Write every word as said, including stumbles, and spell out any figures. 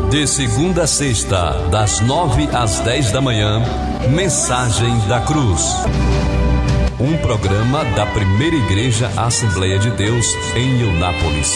De segunda a sexta, das nove às dez da manhã, Mensagem da Cruz. Um programa da Primeira Igreja Assembleia de Deus em Eunápolis.